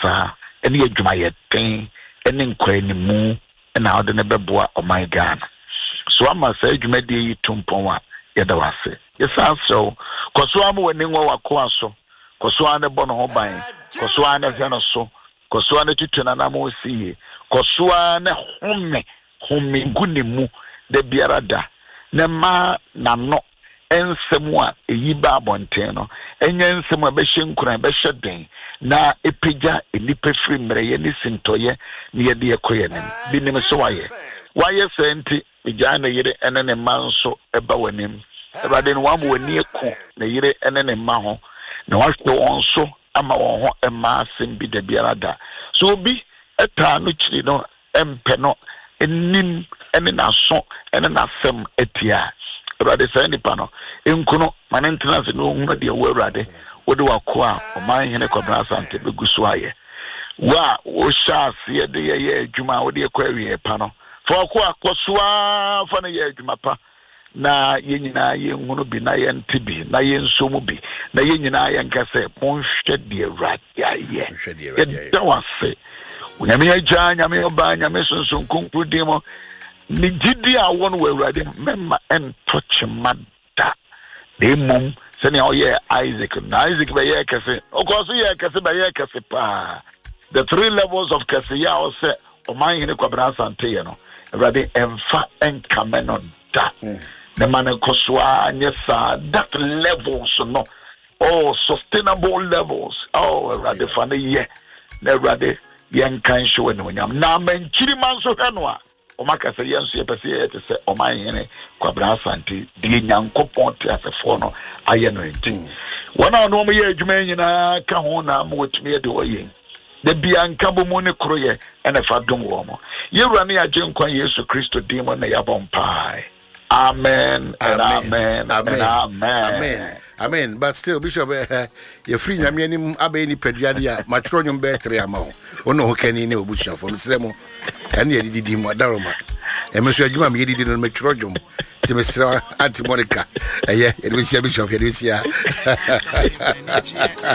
sa ene adwuma ye den ene nkwa ni mu na ode ne beboa o my God so ama sa adwuma de yi tumpon a ye da wase yesa so koso am wani nwa wako aso koso ane bono ho ban koso ane hwe so koso ane tutuna na mo siye koso ane home gunimu de biara da ne ma na no ensemu a eyiba abonten no enye ensemu a be hyenkura be hyeden na epegya enipa firi mreye ne sintoye ne ye de ekoye nem bi nim so waye senti egya na yire ene ne manso eba wanim ebade no wamu wani eko na yire ene ne ma ho na wahwe won so ama won ho ema asem bi da biara da so obi eta no chiri no empe no enim ene na so ene na sem etia Rade saying pano, Inkuno, Manentenance no one dear word rade, what do I qua, or my hene cobrasante, the Guswaye. Wa, o shall see a day, Juma, or dear query pano. For qua, Quasua, for a year, Jumapa. Na yenina yen wono bi na yen tibi na yen somu bi na yenina yen kase mon hwede rat ya ye da wase nyame agya nyame oba nyame sonson konku dimo ni gidi a won we urade memma en touch mada de mum se ne oye Isaac be ye kase okoso ye kase be ye kase pa the 3 levels of kase ya o se o man hine kwabra sante ye no urade emfa enkameno da the man koswa nyesa that levels no sustainable levels rather funny ye na rather yen kan show no nyam na manchiri man so hano o maka se yen so ye pese ye te se o man hene kwabra asante de nyankopon te asefo no aye no enti wona no mo ye adwuma nyina ka ho na mo wetumi ye de oye de bianka bo mo ne kroye ene fa dom wo mo ye wura ne agye nkwan Yesu Kristo dimo na yabon pai. Amen. Amen. But still, Bishop, you're free. I mean, I'm any pediadia, my tronium battery amount. Oh, no, can you know Bishop from Sremo? And you did him what Daroma. And Monsieur Jum, you didn't make tronium to Mr. Auntie Monica. Yeah, it was your Bishop, it is here.